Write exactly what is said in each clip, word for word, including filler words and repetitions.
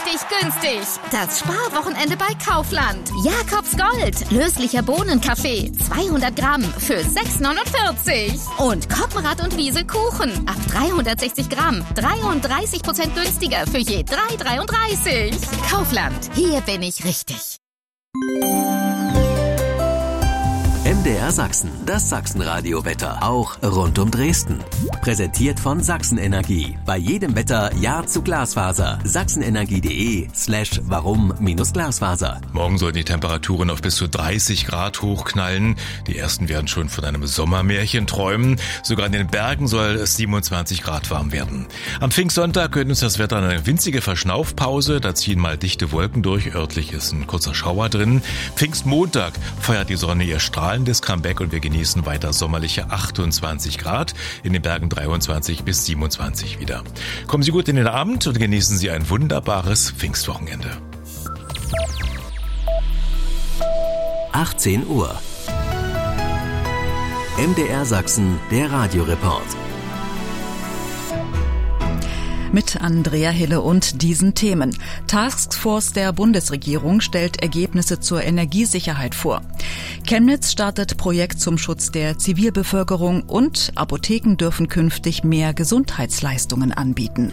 richtig günstig. Das Sparwochenende bei Kaufland. Jakobs Gold. Löslicher Bohnenkaffee. zweihundert Gramm für sechs neunundvierzig. Und Koppenrad und Wiese Kuchen. Ab dreihundertsechzig Gramm. dreiunddreißig Prozent günstiger für je drei dreiunddreißig. Kaufland. Hier bin ich richtig. M D R Sachsen, das Sachsenradio-Wetter, auch rund um Dresden. Präsentiert von Sachsenenergie. Bei jedem Wetter Ja zu Glasfaser. sachsenenergie.de slash warum minus Glasfaser. Morgen sollen die Temperaturen auf bis zu dreißig Grad hochknallen. Die ersten werden schon von einem Sommermärchen träumen. Sogar in den Bergen soll es siebenundzwanzig Grad warm werden. Am Pfingstsonntag gönnt uns das Wetter eine winzige Verschnaufpause. Da ziehen mal dichte Wolken durch. Örtlich ist ein kurzer Schauer drin. Pfingstmontag feiert die Sonne ihr Strahlen das Comeback und wir genießen weiter sommerliche achtundzwanzig Grad, in den Bergen dreiundzwanzig bis siebenundzwanzig wieder. Kommen Sie gut in den Abend und genießen Sie ein wunderbares Pfingstwochenende. achtzehn Uhr. M D R Sachsen, der Radioreport. Mit Andrea Hille und diesen Themen. Taskforce der Bundesregierung stellt Ergebnisse zur Energiesicherheit vor. Chemnitz startet Projekt zum Schutz der Zivilbevölkerung und Apotheken dürfen künftig mehr Gesundheitsleistungen anbieten.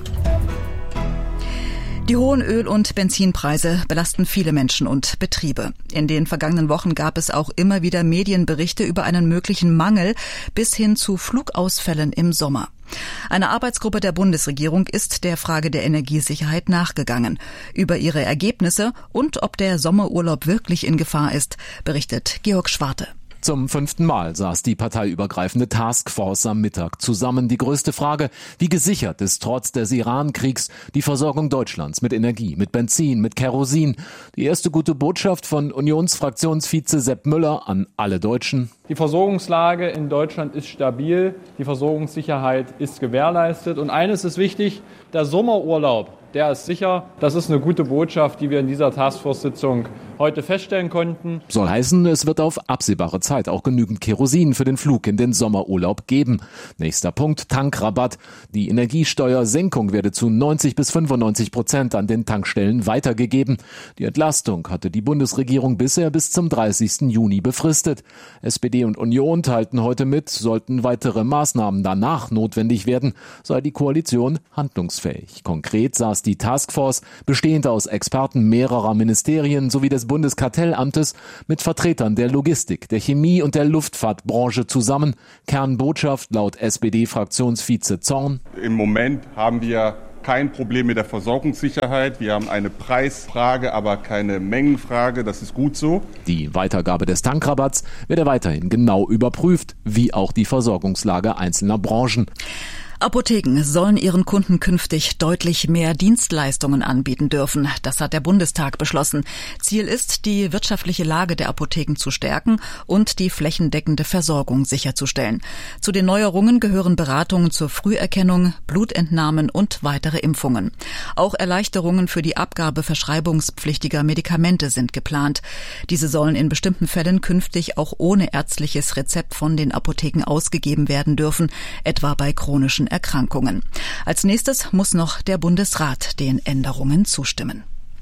Die hohen Öl- und Benzinpreise belasten viele Menschen und Betriebe. In den vergangenen Wochen gab es auch immer wieder Medienberichte über einen möglichen Mangel bis hin zu Flugausfällen im Sommer. Eine Arbeitsgruppe der Bundesregierung ist der Frage der Energiesicherheit nachgegangen. Über ihre Ergebnisse und ob der Sommerurlaub wirklich in Gefahr ist, berichtet Georg Schwarte. Zum fünften Mal saß die parteiübergreifende Taskforce am Mittag zusammen. Die größte Frage, wie gesichert ist trotz des Iran-Kriegs die Versorgung Deutschlands mit Energie, mit Benzin, mit Kerosin? Die erste gute Botschaft von Unionsfraktionsvize Sepp Müller an alle Deutschen. Die Versorgungslage in Deutschland ist stabil, die Versorgungssicherheit ist gewährleistet. Und eines ist wichtig, der Sommerurlaub, der ist sicher. Das ist eine gute Botschaft, die wir in dieser Taskforce-Sitzung heute feststellen konnten. Soll heißen, es wird auf absehbare Zeit auch genügend Kerosin für den Flug in den Sommerurlaub geben. Nächster Punkt, Tankrabatt. Die Energiesteuersenkung werde zu neunzig bis fünfundneunzig Prozent an den Tankstellen weitergegeben. Die Entlastung hatte die Bundesregierung bisher bis zum dreißigsten Juni befristet. S P D und Union teilten heute mit, sollten weitere Maßnahmen danach notwendig werden, sei die Koalition handlungsfähig. Konkret saß die Taskforce, bestehend aus Experten mehrerer Ministerien sowie des Bundeskartellamtes, mit Vertretern der Logistik, der Chemie und der Luftfahrtbranche zusammen. Kernbotschaft laut S P D-Fraktionsvize Zorn: Im Moment haben wir kein Problem mit der Versorgungssicherheit. Wir haben eine Preisfrage, aber keine Mengenfrage. Das ist gut so. Die Weitergabe des Tankrabatts werde weiterhin genau überprüft, wie auch die Versorgungslage einzelner Branchen. Apotheken sollen ihren Kunden künftig deutlich mehr Dienstleistungen anbieten dürfen. Das hat der Bundestag beschlossen. Ziel ist, die wirtschaftliche Lage der Apotheken zu stärken und die flächendeckende Versorgung sicherzustellen. Zu den Neuerungen gehören Beratungen zur Früherkennung, Blutentnahmen und weitere Impfungen. Auch Erleichterungen für die Abgabe verschreibungspflichtiger Medikamente sind geplant. Diese sollen in bestimmten Fällen künftig auch ohne ärztliches Rezept von den Apotheken ausgegeben werden dürfen, etwa bei chronischen Erkrankungen. Als nächstes muss noch der Bundesrat den Änderungen zustimmen.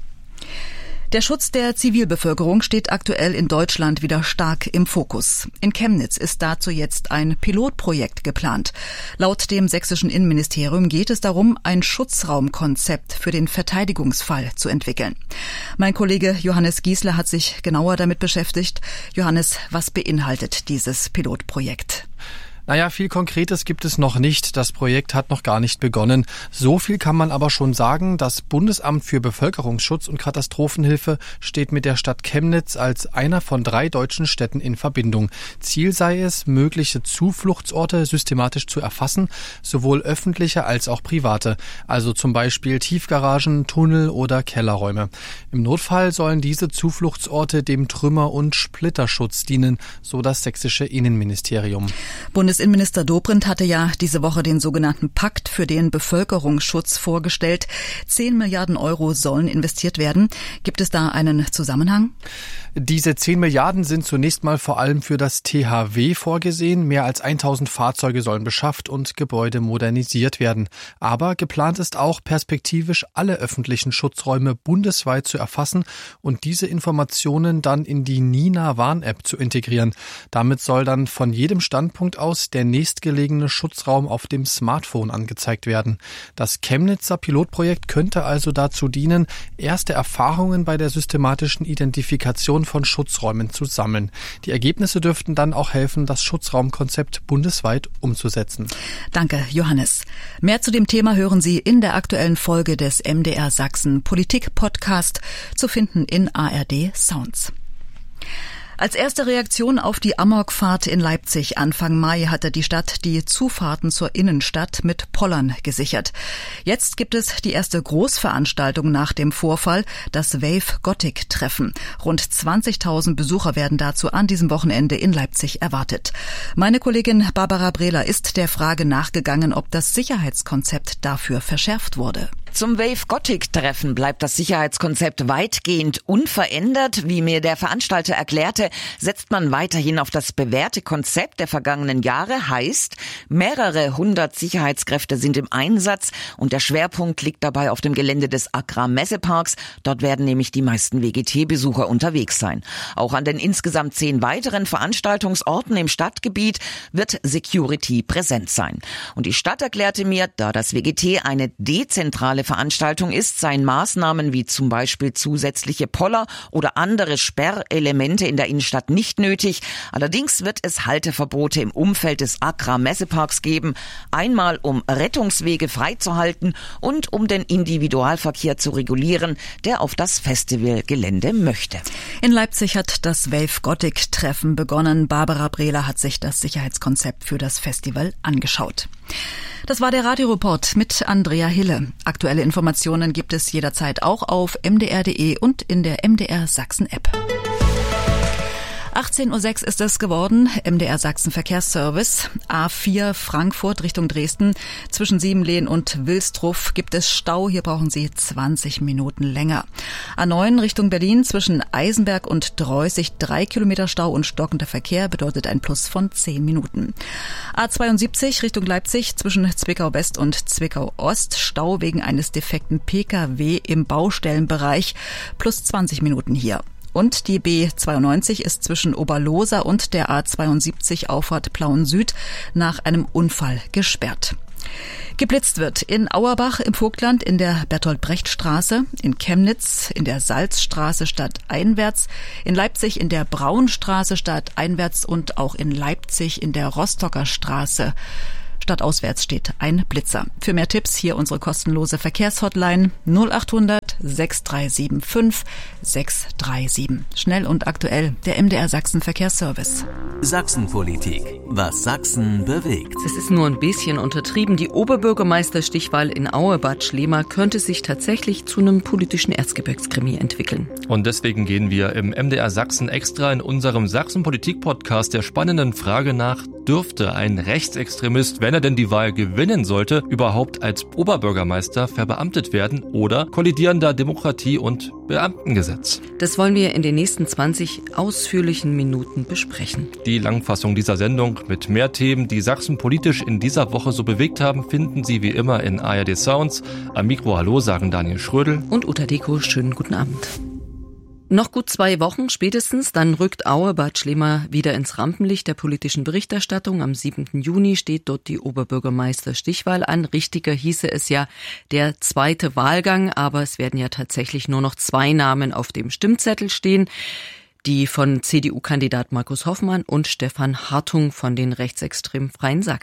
Der Schutz der Zivilbevölkerung steht aktuell in Deutschland wieder stark im Fokus. In Chemnitz ist dazu jetzt ein Pilotprojekt geplant. Laut dem sächsischen Innenministerium geht es darum, ein Schutzraumkonzept für den Verteidigungsfall zu entwickeln. Mein Kollege Johannes Giesler hat sich genauer damit beschäftigt. Johannes, was beinhaltet dieses Pilotprojekt? Naja, viel Konkretes gibt es noch nicht. Das Projekt hat noch gar nicht begonnen. So viel kann man aber schon sagen. Das Bundesamt für Bevölkerungsschutz und Katastrophenhilfe steht mit der Stadt Chemnitz als einer von drei deutschen Städten in Verbindung. Ziel sei es, mögliche Zufluchtsorte systematisch zu erfassen, sowohl öffentliche als auch private. Also zum Beispiel Tiefgaragen, Tunnel oder Kellerräume. Im Notfall sollen diese Zufluchtsorte dem Trümmer- und Splitterschutz dienen, so das sächsische Innenministerium. Bundes Bundesinnenminister Dobrindt hatte ja diese Woche den sogenannten Pakt für den Bevölkerungsschutz vorgestellt. Zehn Milliarden Euro sollen investiert werden. Gibt es da einen Zusammenhang? Diese zehn Milliarden sind zunächst mal vor allem für das T H W vorgesehen. Mehr als tausend Fahrzeuge sollen beschafft und Gebäude modernisiert werden. Aber geplant ist auch, perspektivisch alle öffentlichen Schutzräume bundesweit zu erfassen und diese Informationen dann in die Nina-Warn-App zu integrieren. Damit soll dann von jedem Standpunkt aus der nächstgelegene Schutzraum auf dem Smartphone angezeigt werden. Das Chemnitzer Pilotprojekt könnte also dazu dienen, erste Erfahrungen bei der systematischen Identifikation von Schutzräumen zu sammeln. Die Ergebnisse dürften dann auch helfen, das Schutzraumkonzept bundesweit umzusetzen. Danke, Johannes. Mehr zu dem Thema hören Sie in der aktuellen Folge des M D R Sachsen Politik Podcast, zu finden in A R D Sounds. Als erste Reaktion auf die Amokfahrt in Leipzig Anfang Mai hatte die Stadt die Zufahrten zur Innenstadt mit Pollern gesichert. Jetzt gibt es die erste Großveranstaltung nach dem Vorfall, das Wave Gothic Treffen. Rund zwanzigtausend Besucher werden dazu an diesem Wochenende in Leipzig erwartet. Meine Kollegin Barbara Brehler ist der Frage nachgegangen, ob das Sicherheitskonzept dafür verschärft wurde. Zum Wave Gothic Treffen bleibt das Sicherheitskonzept weitgehend unverändert. Wie mir der Veranstalter erklärte, setzt man weiterhin auf das bewährte Konzept der vergangenen Jahre. Heißt, mehrere hundert Sicherheitskräfte sind im Einsatz und der Schwerpunkt liegt dabei auf dem Gelände des Agra-Messeparks. Dort werden nämlich die meisten W G T-Besucher unterwegs sein. Auch an den insgesamt zehn weiteren Veranstaltungsorten im Stadtgebiet wird Security präsent sein. Und die Stadt erklärte mir, da das W G T eine dezentrale Veranstaltung ist, seien Maßnahmen wie zum Beispiel zusätzliche Poller oder andere Sperrelemente in der Innenstadt nicht nötig. Allerdings wird es Halteverbote im Umfeld des Agra-Messeparks geben. Einmal um Rettungswege freizuhalten und um den Individualverkehr zu regulieren, der auf das Festivalgelände möchte. In Leipzig hat das Wave Gothic Treffen begonnen. Barbara Brehler hat sich das Sicherheitskonzept für das Festival angeschaut. Das war der Radioreport mit Andrea Hille. Aktuelle Informationen gibt es jederzeit auch auf m d r punkt d e und in der M D R Sachsen App. achtzehn Uhr sechs ist es geworden. M D R Sachsen Verkehrsservice. A vier Frankfurt Richtung Dresden. Zwischen Siebenlehn und Wilstruff gibt es Stau. Hier brauchen Sie zwanzig Minuten länger. A neun Richtung Berlin zwischen Eisenberg und Dreußig drei Kilometer Stau und stockender Verkehr bedeutet ein Plus von zehn Minuten. A zweiundsiebzig Richtung Leipzig zwischen Zwickau West und Zwickau Ost. Stau wegen eines defekten P K W im Baustellenbereich. Plus zwanzig Minuten hier. Und die B zweiundneunzig ist zwischen Oberlosa und der A zweiundsiebzig Auffahrt Plauen Süd nach einem Unfall gesperrt. Geblitzt wird in Auerbach im Vogtland in der Bertolt-Brecht-Straße, in Chemnitz in der Salzstraße stadteinwärts, in Leipzig in der Braunstraße stadteinwärts und auch in Leipzig in der Rostocker Straße. Stadtauswärts steht ein Blitzer. Für mehr Tipps hier unsere kostenlose Verkehrshotline null achthundert sechs drei sieben fünf sechs drei sieben. Schnell und aktuell der M D R Sachsen Verkehrsservice. Sachsenpolitik. Was Sachsen bewegt. Es ist nur ein bisschen untertrieben. Die Oberbürgermeister-Stichwahl in Aue-Bad Schlema könnte sich tatsächlich zu einem politischen Erzgebirgskrimi entwickeln. Und deswegen gehen wir im M D R Sachsen extra in unserem Sachsen-Politik-Podcast der spannenden Frage nach, dürfte ein Rechtsextremist, wenn er denn die Wahl gewinnen sollte, überhaupt als Oberbürgermeister verbeamtet werden oder kollidieren da Demokratie und Beamtengesetz? Das wollen wir in den nächsten zwanzig ausführlichen Minuten besprechen. Die Langfassung dieser Sendung mit mehr Themen, die Sachsen politisch in dieser Woche so bewegt haben, finden Sie wie immer in A R D Sounds. Am Mikro Hallo sagen Daniel Schrödel und Uta Deko. Schönen guten Abend. Noch gut zwei Wochen spätestens, dann rückt Aue-Bad Schlema wieder ins Rampenlicht der politischen Berichterstattung. Am siebten Juni steht dort die Oberbürgermeister-Stichwahl an. Richtiger hieße es ja der zweite Wahlgang, aber es werden ja tatsächlich nur noch zwei Namen auf dem Stimmzettel stehen. Die von C D U-Kandidat Markus Hoffmann und Stefan Hartung von den rechtsextrem Freien Sachsen.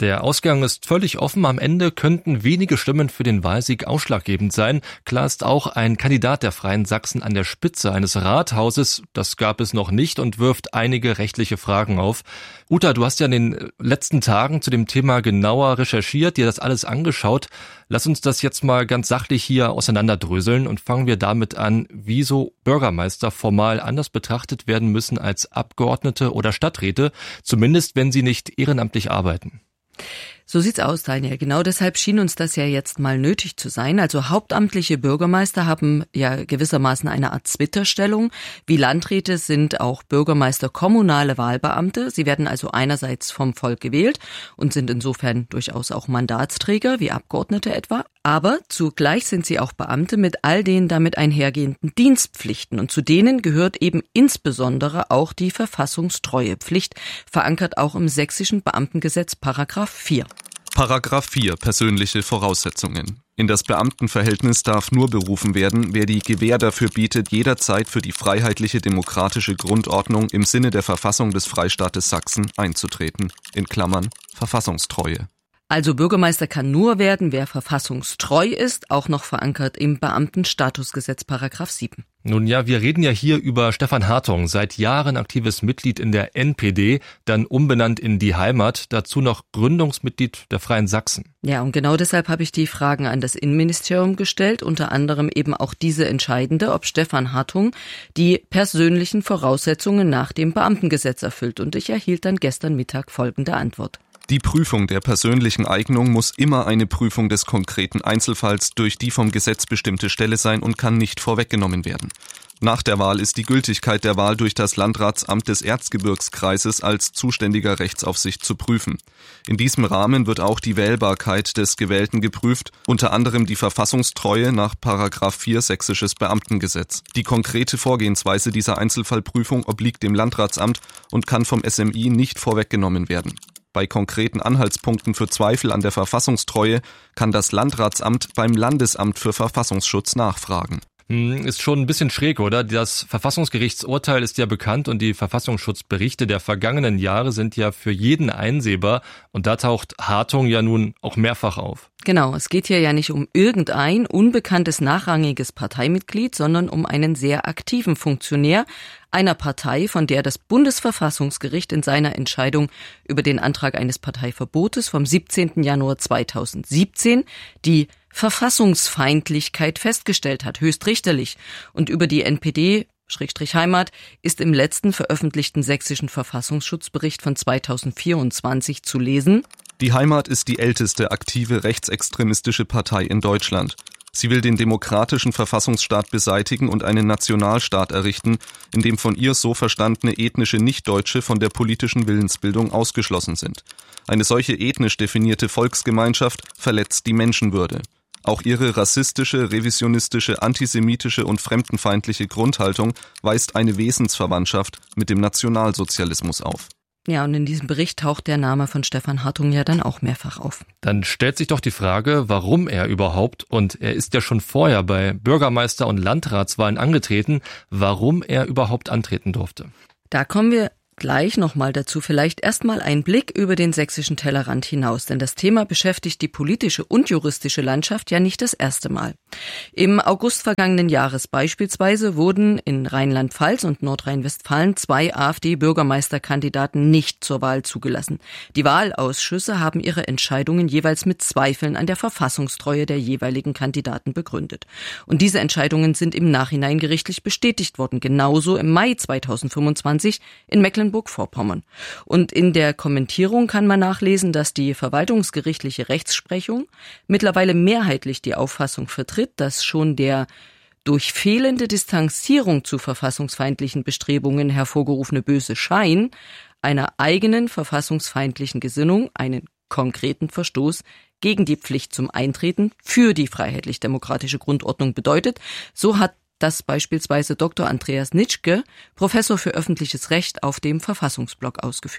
Der Ausgang ist völlig offen. Am Ende könnten wenige Stimmen für den Wahlsieg ausschlaggebend sein. Klar ist auch, ein Kandidat der Freien Sachsen an der Spitze eines Rathauses, das gab es noch nicht und wirft einige rechtliche Fragen auf. Uta, du hast ja in den letzten Tagen zu dem Thema genauer recherchiert, dir das alles angeschaut. Lass uns das jetzt mal ganz sachlich hier auseinanderdröseln und fangen wir damit an, wieso Bürgermeister formal anders betrachtet werden müssen als Abgeordnete oder Stadträte, zumindest wenn sie nicht ehrenamtlich arbeiten. So sieht's aus, Daniel. Genau deshalb schien uns das ja jetzt mal nötig zu sein. Also hauptamtliche Bürgermeister haben ja gewissermaßen eine Art Zwitterstellung. Wie Landräte sind auch Bürgermeister kommunale Wahlbeamte. Sie werden also einerseits vom Volk gewählt und sind insofern durchaus auch Mandatsträger, wie Abgeordnete etwa. Aber zugleich sind sie auch Beamte mit all den damit einhergehenden Dienstpflichten. Und zu denen gehört eben insbesondere auch die Verfassungstreuepflicht, verankert auch im sächsischen Beamtengesetz Paragraph vier. Paragraph vier. Persönliche Voraussetzungen. In das Beamtenverhältnis darf nur berufen werden, wer die Gewähr dafür bietet, jederzeit für die freiheitliche demokratische Grundordnung im Sinne der Verfassung des Freistaates Sachsen einzutreten. In Klammern Verfassungstreue. Also Bürgermeister kann nur werden, wer verfassungstreu ist, auch noch verankert im Beamtenstatusgesetz Paragraph sieben. Nun ja, wir reden ja hier über Stefan Hartung, seit Jahren aktives Mitglied in der N P D, dann umbenannt in Die Heimat, dazu noch Gründungsmitglied der Freien Sachsen. Ja, und genau deshalb habe ich die Fragen an das Innenministerium gestellt, unter anderem eben auch diese entscheidende, ob Stefan Hartung die persönlichen Voraussetzungen nach dem Beamtengesetz erfüllt. Und ich erhielt dann gestern Mittag folgende Antwort. Die Prüfung der persönlichen Eignung muss immer eine Prüfung des konkreten Einzelfalls durch die vom Gesetz bestimmte Stelle sein und kann nicht vorweggenommen werden. Nach der Wahl ist die Gültigkeit der Wahl durch das Landratsamt des Erzgebirgskreises als zuständiger Rechtsaufsicht zu prüfen. In diesem Rahmen wird auch die Wählbarkeit des Gewählten geprüft, unter anderem die Verfassungstreue nach Paragraph vier Sächsisches Beamtengesetz. Die konkrete Vorgehensweise dieser Einzelfallprüfung obliegt dem Landratsamt und kann vom S M I nicht vorweggenommen werden. Bei konkreten Anhaltspunkten für Zweifel an der Verfassungstreue kann das Landratsamt beim Landesamt für Verfassungsschutz nachfragen. Ist schon ein bisschen schräg, oder? Das Verfassungsgerichtsurteil ist ja bekannt und die Verfassungsschutzberichte der vergangenen Jahre sind ja für jeden einsehbar und da taucht Hartung ja nun auch mehrfach auf. Genau, es geht hier ja nicht um irgendein unbekanntes nachrangiges Parteimitglied, sondern um einen sehr aktiven Funktionär einer Partei, von der das Bundesverfassungsgericht in seiner Entscheidung über den Antrag eines Parteiverbotes vom siebzehnten Januar zweitausendsiebzehn die Verfassungsfeindlichkeit festgestellt hat, höchstrichterlich. Und über die N P D Schrägstrich Heimat ist im letzten veröffentlichten sächsischen Verfassungsschutzbericht von zweitausendvierundzwanzig zu lesen: Die Heimat ist die älteste aktive rechtsextremistische Partei in Deutschland. Sie will den demokratischen Verfassungsstaat beseitigen und einen Nationalstaat errichten, in dem von ihr so verstandene ethnische Nichtdeutsche von der politischen Willensbildung ausgeschlossen sind. Eine solche ethnisch definierte Volksgemeinschaft verletzt die Menschenwürde. Auch ihre rassistische, revisionistische, antisemitische und fremdenfeindliche Grundhaltung weist eine Wesensverwandtschaft mit dem Nationalsozialismus auf. Ja, und in diesem Bericht taucht der Name von Stefan Hartung ja dann auch mehrfach auf. Dann stellt sich doch die Frage, warum er überhaupt, und er ist ja schon vorher bei Bürgermeister- und Landratswahlen angetreten, warum er überhaupt antreten durfte. Da kommen wir gleich nochmal dazu. Vielleicht erstmal ein Blick über den sächsischen Tellerrand hinaus, denn das Thema beschäftigt die politische und juristische Landschaft ja nicht das erste Mal. Im August vergangenen Jahres beispielsweise wurden in Rheinland-Pfalz und Nordrhein-Westfalen zwei AfD-Bürgermeisterkandidaten nicht zur Wahl zugelassen. Die Wahlausschüsse haben ihre Entscheidungen jeweils mit Zweifeln an der Verfassungstreue der jeweiligen Kandidaten begründet. Und diese Entscheidungen sind im Nachhinein gerichtlich bestätigt worden, genauso im Mai zweitausendfünfundzwanzig in Mecklenburg-Vorpommern. Und in der Kommentierung kann man nachlesen, dass die verwaltungsgerichtliche Rechtsprechung mittlerweile mehrheitlich die Auffassung vertritt, dass schon der durch fehlende Distanzierung zu verfassungsfeindlichen Bestrebungen hervorgerufene böse Schein einer eigenen verfassungsfeindlichen Gesinnung einen konkreten Verstoß gegen die Pflicht zum Eintreten für die freiheitlich-demokratische Grundordnung bedeutet. So hat das beispielsweise Doktor Andreas Nitschke, Professor für öffentliches Recht, auf dem Verfassungsblog ausgeführt.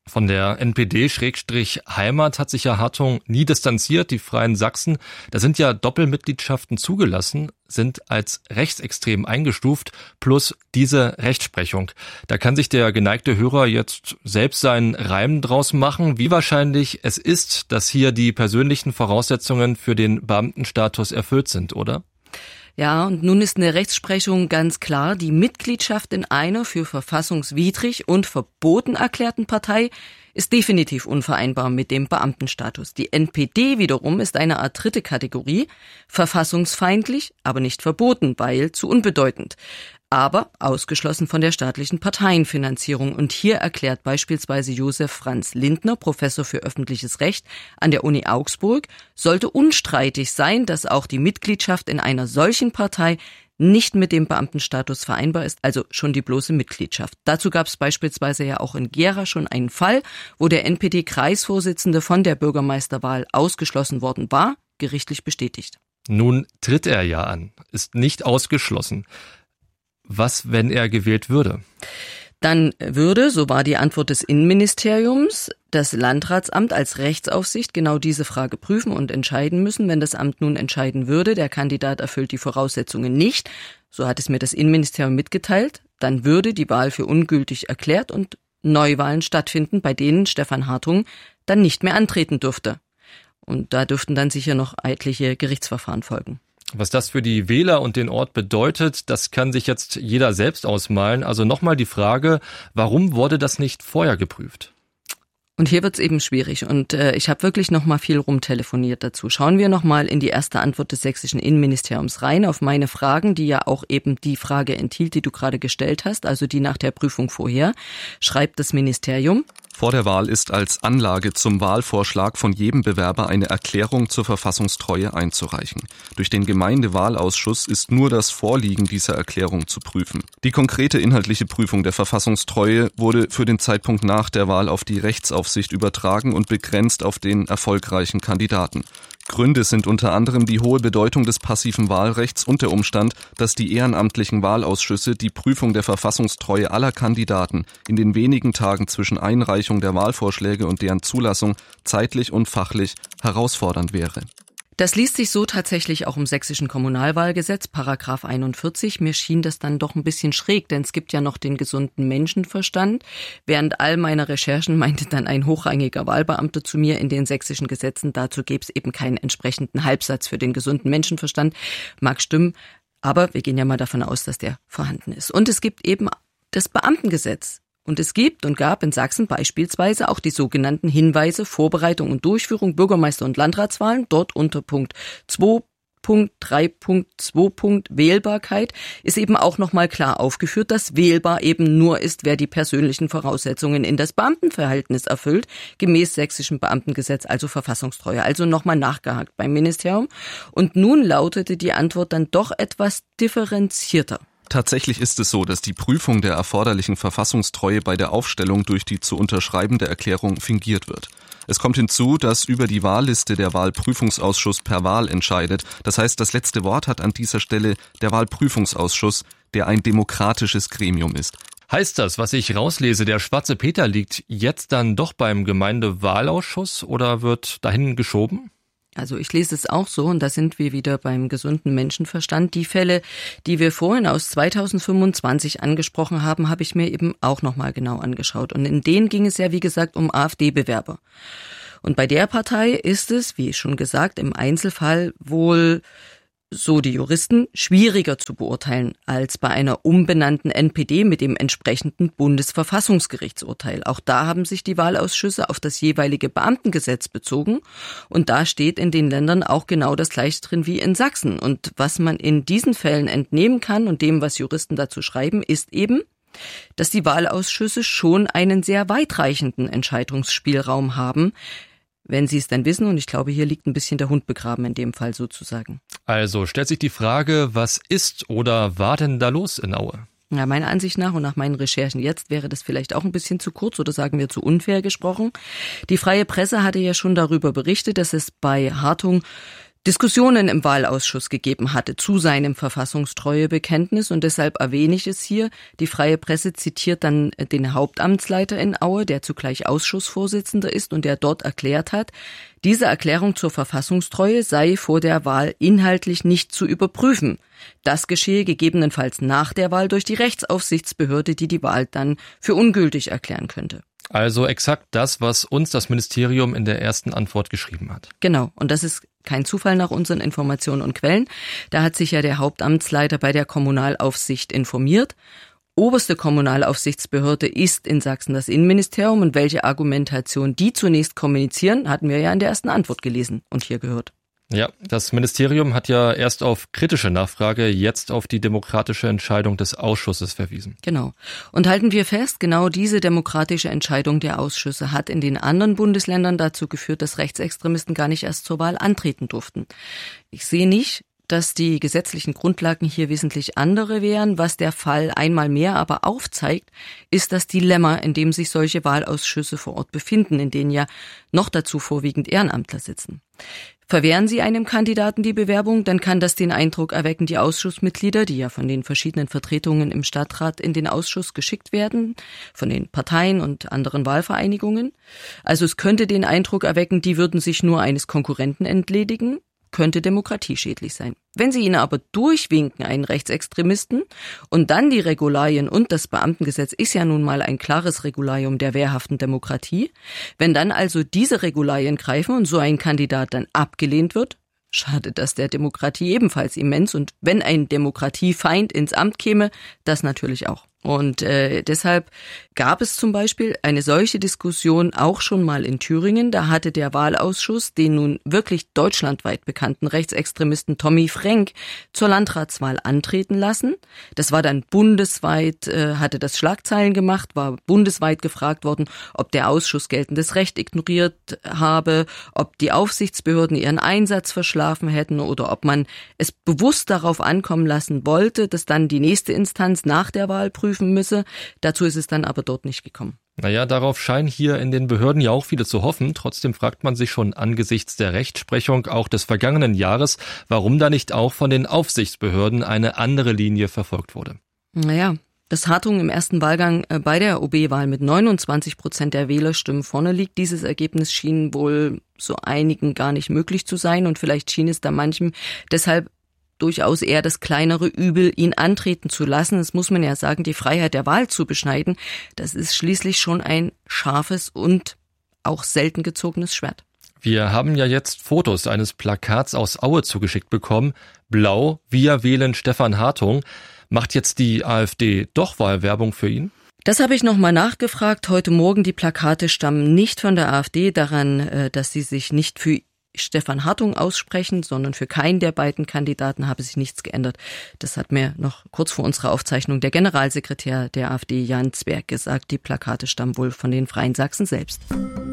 Von der N P D-Heimat hat sich ja Hartung nie distanziert. Die Freien Sachsen, da sind ja Doppelmitgliedschaften zugelassen, sind als rechtsextrem eingestuft, plus diese Rechtsprechung. Da kann sich der geneigte Hörer jetzt selbst seinen Reim draus machen, wie wahrscheinlich es ist, dass hier die persönlichen Voraussetzungen für den Beamtenstatus erfüllt sind, oder? Ja, und nun ist in der Rechtsprechung ganz klar, die Mitgliedschaft in einer für verfassungswidrig und verboten erklärten Partei ist definitiv unvereinbar mit dem Beamtenstatus. Die N P D wiederum ist eine Art dritte Kategorie, verfassungsfeindlich, aber nicht verboten, weil zu unbedeutend, aber ausgeschlossen von der staatlichen Parteienfinanzierung. Und hier erklärt beispielsweise Josef Franz Lindner, Professor für öffentliches Recht an der Uni Augsburg, sollte unstreitig sein, dass auch die Mitgliedschaft in einer solchen Partei nicht mit dem Beamtenstatus vereinbar ist, also schon die bloße Mitgliedschaft. Dazu gab es beispielsweise ja auch in Gera schon einen Fall, wo der N P D-Kreisvorsitzende von der Bürgermeisterwahl ausgeschlossen worden war, gerichtlich bestätigt. Nun tritt er ja an, ist nicht ausgeschlossen. Was, wenn er gewählt würde? Dann würde, so war die Antwort des Innenministeriums, das Landratsamt als Rechtsaufsicht genau diese Frage prüfen und entscheiden müssen. Wenn das Amt nun entscheiden würde, der Kandidat erfüllt die Voraussetzungen nicht, so hat es mir das Innenministerium mitgeteilt, dann würde die Wahl für ungültig erklärt und Neuwahlen stattfinden, bei denen Stefan Hartung dann nicht mehr antreten dürfte. Und da dürften dann sicher noch etliche Gerichtsverfahren folgen. Was das für die Wähler und den Ort bedeutet, das kann sich jetzt jeder selbst ausmalen. Also nochmal die Frage, warum wurde das nicht vorher geprüft? Und hier wird's eben schwierig und äh, ich habe wirklich noch mal viel rumtelefoniert dazu. Schauen wir noch mal in die erste Antwort des sächsischen Innenministeriums rein auf meine Fragen, die ja auch eben die Frage enthielt, die du gerade gestellt hast, also die nach der Prüfung vorher. Schreibt das Ministerium: Vor der Wahl ist als Anlage zum Wahlvorschlag von jedem Bewerber eine Erklärung zur Verfassungstreue einzureichen. Durch den Gemeindewahlausschuss ist nur das Vorliegen dieser Erklärung zu prüfen. Die konkrete inhaltliche Prüfung der Verfassungstreue wurde für den Zeitpunkt nach der Wahl auf die Rechtsaufsicht übertragen und begrenzt auf den erfolgreichen Kandidaten. Gründe sind unter anderem die hohe Bedeutung des passiven Wahlrechts und der Umstand, dass die ehrenamtlichen Wahlausschüsse die Prüfung der Verfassungstreue aller Kandidaten in den wenigen Tagen zwischen Einreichung der Wahlvorschläge und deren Zulassung zeitlich und fachlich herausfordernd wäre. Das liest sich so tatsächlich auch im sächsischen Kommunalwahlgesetz, Paragraph einundvierzig. Mir schien das dann doch ein bisschen schräg, denn es gibt ja noch den gesunden Menschenverstand. Während all meiner Recherchen meinte dann ein hochrangiger Wahlbeamter zu mir, in den sächsischen Gesetzen dazu gäbe es eben keinen entsprechenden Halbsatz für den gesunden Menschenverstand. Mag stimmen, aber wir gehen ja mal davon aus, dass der vorhanden ist. Und es gibt eben das Beamtengesetz. Und es gibt und gab in Sachsen beispielsweise auch die sogenannten Hinweise, Vorbereitung und Durchführung Bürgermeister- und Landratswahlen. Dort unter Punkt zwei Punkt drei Punkt zwei Wählbarkeit ist eben auch nochmal klar aufgeführt, dass wählbar eben nur ist, wer die persönlichen Voraussetzungen in das Beamtenverhältnis erfüllt, gemäß sächsischem Beamtengesetz, also Verfassungstreue. Also nochmal nachgehakt beim Ministerium. Und nun lautete die Antwort dann doch etwas differenzierter. Tatsächlich ist es so, dass die Prüfung der erforderlichen Verfassungstreue bei der Aufstellung durch die zu unterschreibende Erklärung fingiert wird. Es kommt hinzu, dass über die Wahlliste der Wahlprüfungsausschuss per Wahl entscheidet. Das heißt, das letzte Wort hat an dieser Stelle der Wahlprüfungsausschuss, der ein demokratisches Gremium ist. Heißt das, was ich rauslese, der schwarze Peter liegt jetzt dann doch beim Gemeindewahlausschuss oder wird dahin geschoben? Also ich lese es auch so, und da sind wir wieder beim gesunden Menschenverstand. Die Fälle, die wir vorhin aus zweitausendfünfundzwanzig angesprochen haben, habe ich mir eben auch nochmal genau angeschaut. Und in denen ging es ja, wie gesagt, um AfD-Bewerber. Und bei der Partei ist es, wie schon gesagt, im Einzelfall wohl, so die Juristen, schwieriger zu beurteilen als bei einer umbenannten N P D mit dem entsprechenden Bundesverfassungsgerichtsurteil. Auch da haben sich die Wahlausschüsse auf das jeweilige Beamtengesetz bezogen und da steht in den Ländern auch genau das Gleiche drin wie in Sachsen. Und was man in diesen Fällen entnehmen kann und dem, was Juristen dazu schreiben, ist eben, dass die Wahlausschüsse schon einen sehr weitreichenden Entscheidungsspielraum haben, wenn sie es denn wissen. Und ich glaube, hier liegt ein bisschen der Hund begraben in dem Fall sozusagen. Also stellt sich die Frage, was ist oder war denn da los in Aue? Ja, meiner Ansicht nach und nach meinen Recherchen jetzt wäre das vielleicht auch ein bisschen zu kurz oder sagen wir zu unfair gesprochen. Die freie Presse hatte ja schon darüber berichtet, dass es bei Hartung Diskussionen im Wahlausschuss gegeben hatte zu seinem Verfassungstreuebekenntnis und deshalb erwähne ich es hier. Die Freie Presse zitiert dann den Hauptamtsleiter in Aue, der zugleich Ausschussvorsitzender ist und der dort erklärt hat, diese Erklärung zur Verfassungstreue sei vor der Wahl inhaltlich nicht zu überprüfen. Das geschehe gegebenenfalls nach der Wahl durch die Rechtsaufsichtsbehörde, die die Wahl dann für ungültig erklären könnte. Also exakt das, was uns das Ministerium in der ersten Antwort geschrieben hat. Genau, und das ist kein Zufall nach unseren Informationen und Quellen. Da hat sich ja der Hauptamtsleiter bei der Kommunalaufsicht informiert. Oberste Kommunalaufsichtsbehörde ist in Sachsen das Innenministerium und welche Argumentation die zunächst kommunizieren, hatten wir ja in der ersten Antwort gelesen und hier gehört. Ja, das Ministerium hat ja erst auf kritische Nachfrage, jetzt auf die demokratische Entscheidung des Ausschusses verwiesen. Genau. Und halten wir fest, genau diese demokratische Entscheidung der Ausschüsse hat in den anderen Bundesländern dazu geführt, dass Rechtsextremisten gar nicht erst zur Wahl antreten durften. Ich sehe nicht, dass die gesetzlichen Grundlagen hier wesentlich andere wären. Was der Fall einmal mehr aber aufzeigt, ist das Dilemma, in dem sich solche Wahlausschüsse vor Ort befinden, in denen ja noch dazu vorwiegend Ehrenamtler sitzen. Verwehren Sie einem Kandidaten die Bewerbung, dann kann das den Eindruck erwecken, die Ausschussmitglieder, die ja von den verschiedenen Vertretungen im Stadtrat in den Ausschuss geschickt werden, von den Parteien und anderen Wahlvereinigungen. Also es könnte den Eindruck erwecken, die würden sich nur eines Konkurrenten entledigen, könnte demokratieschädlich sein. Wenn Sie ihn aber durchwinken, einen Rechtsextremisten, und dann die Regularien und das Beamtengesetz ist ja nun mal ein klares Regularium der wehrhaften Demokratie, wenn dann also diese Regularien greifen und so ein Kandidat dann abgelehnt wird, schadet das der Demokratie ebenfalls immens. Und wenn ein Demokratiefeind ins Amt käme, das natürlich auch. Und äh, deshalb gab es zum Beispiel eine solche Diskussion auch schon mal in Thüringen. Da hatte der Wahlausschuss den nun wirklich deutschlandweit bekannten Rechtsextremisten Tommy Frank zur Landratswahl antreten lassen. Das war dann bundesweit, äh, hatte das Schlagzeilen gemacht, war bundesweit gefragt worden, ob der Ausschuss geltendes Recht ignoriert habe, ob die Aufsichtsbehörden ihren Einsatz verschlafen hätten oder ob man es bewusst darauf ankommen lassen wollte, dass dann die nächste Instanz nach der Wahl prüft müsse. Dazu ist es dann aber dort nicht gekommen. Naja, darauf scheinen hier in den Behörden ja auch viele zu hoffen. Trotzdem fragt man sich schon angesichts der Rechtsprechung auch des vergangenen Jahres, warum da nicht auch von den Aufsichtsbehörden eine andere Linie verfolgt wurde. Naja, dass Hartung im ersten Wahlgang bei der O B-Wahl mit neunundzwanzig Prozent der Wählerstimmen vorne liegt, dieses Ergebnis schien wohl so einigen gar nicht möglich zu sein und vielleicht schien es da manchem deshalb durchaus eher das kleinere Übel, ihn antreten zu lassen. Das muss man ja sagen, die Freiheit der Wahl zu beschneiden, das ist schließlich schon ein scharfes und auch selten gezogenes Schwert. Wir haben ja jetzt Fotos eines Plakats aus Aue zugeschickt bekommen. Blau, wir wählen Stefan Hartung. Macht jetzt die AfD doch Wahlwerbung für ihn? Das habe ich nochmal nachgefragt. Heute Morgen, die Plakate stammen nicht von der AfD, daran, dass sie sich nicht für Stefan Hartung aussprechen, sondern für keinen der beiden Kandidaten habe sich nichts geändert. Das hat mir noch kurz vor unserer Aufzeichnung der Generalsekretär der AfD, Jan Zwerg, gesagt. Die Plakate stammen wohl von den Freien Sachsen selbst.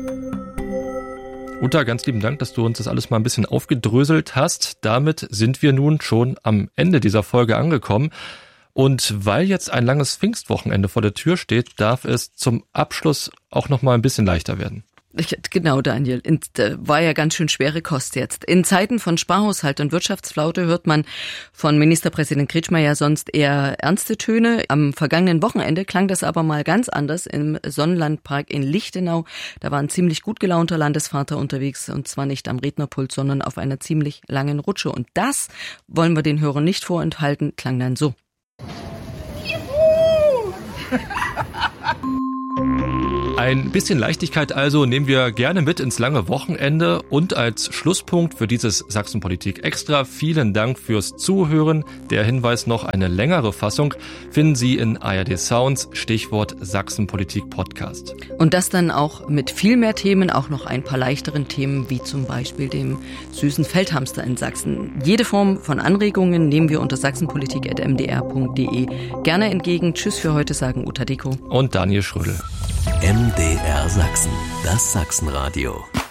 Uta, ganz lieben Dank, dass du uns das alles mal ein bisschen aufgedröselt hast. Damit sind wir nun schon am Ende dieser Folge angekommen. Und weil jetzt ein langes Pfingstwochenende vor der Tür steht, darf es zum Abschluss auch noch mal ein bisschen leichter werden. Genau, Daniel. War ja ganz schön schwere Kost jetzt. In Zeiten von Sparhaushalt und Wirtschaftsflaute hört man von Ministerpräsident Kretschmer ja sonst eher ernste Töne. Am vergangenen Wochenende klang das aber mal ganz anders im Sonnenlandpark in Lichtenau. Da war ein ziemlich gut gelaunter Landesvater unterwegs und zwar nicht am Rednerpult, sondern auf einer ziemlich langen Rutsche. Und das wollen wir den Hörern nicht vorenthalten, klang dann so. Juhu! Ein bisschen Leichtigkeit also nehmen wir gerne mit ins lange Wochenende und als Schlusspunkt für dieses Sachsenpolitik Extra vielen Dank fürs Zuhören. Der Hinweis noch, eine längere Fassung finden Sie in A R D Sounds, Stichwort Sachsenpolitik Podcast. Und das dann auch mit viel mehr Themen, auch noch ein paar leichteren Themen, wie zum Beispiel dem süßen Feldhamster in Sachsen. Jede Form von Anregungen nehmen wir unter sachsenpolitik at m d r punkt d e gerne entgegen. Tschüss für heute, sagen Uta Deko und Daniel Schrödel. M D R Sachsen, das Sachsenradio.